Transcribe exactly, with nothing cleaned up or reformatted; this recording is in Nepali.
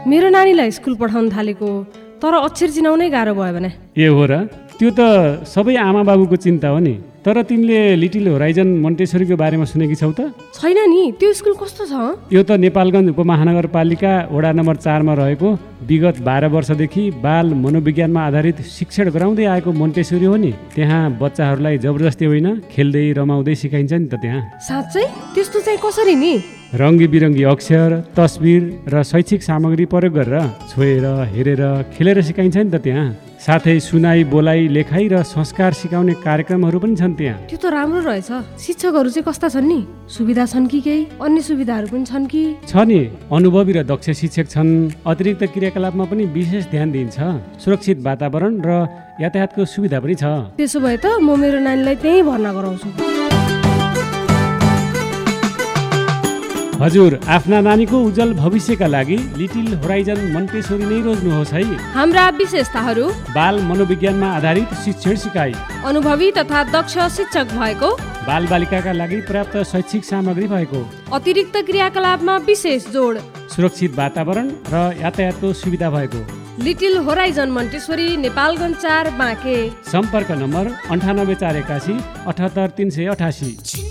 मेरो नानीलाई स्कुल पठाउन थालेको, तर अक्षर चिनाउनै गाह्रो भयो भने। ए हो र? त्यो त सबै आमा बाबुको चिन्ता हो नि। तर तिमीले लिटिल होराइजन मोन्टेसोरीको बारेमा सुनेकी छौ त? छैन नि, त्यो स्कुल कस्तो छ? यो त नेपालगञ्ज उपमहानगरपालिका वडा नम्बर चारमा रहेको विगत बाह्र वर्षदेखि बाल मनोविज्ञानमा आधारित शिक्षण गराउँदै आएको मोन्टेसोरी हो नि। त्यहाँ बच्चाहरूलाई जबरजस्ती होइन, खेल्दै रमाउँदै सिकाइन्छ नि त त्यहाँ। साँच्चै? त्यस्तो चाहिँ कसरी नि? रङ्गी बिरङ्गी अक्षर, तस्बिर र शैक्षिक सामग्री प्रयोग गरेर छोएर, हेरेर, खेलेर सिकाइन्छ नि त त्यहाँ। साथै सुनाई, बोलाइ, लेखाइ र संस्कार सिकाउने कार्यक्रमहरू पनि छन् त्यहाँ। त्यो त राम्रो रहेछ। शिक्षकहरू चाहिँ कस्ता छन् नि? सुविधा छन् कि केही अन्य सुविधाहरू पनि छन् कि? छ नि, अनुभवी र दक्ष शिक्षक छन्। अतिरिक्त क्रियाकलापमा पनि विशेष ध्यान दिइन्छ। सुरक्षित वातावरण र यातायातको सुविधा पनि छ। त्यसो भए त म मेरो नानीलाई त्यहीँ भर्ना गराउँछु। हजुर, आफ्ना नानीको उज्जवल भविष्यका लागि लिटिल होराइजन मोन्टेसोरी नै रोज्नुहोस् है। हाम्रा विशेषताहरू: बाल मनोविज्ञानमा आधारित शिक्षण सिकाइ, अनुभवी तथा दक्ष शिक्षक भएको, बाल बालिकाका लागि पर्याप्त शैक्षिक सामग्री भएको, अतिरिक्त क्रियाकलापमा विशेष जोड, सुरक्षित वातावरण र यातायातको सुविधा भएको। लिटिल होराइजन मोन्टेसोरी, नेपालगञ्ज चार, बाँके। सम्पर्क नम्बर अन्ठानब्बे चार एकासी अठहत्तर तिन सय अठासी।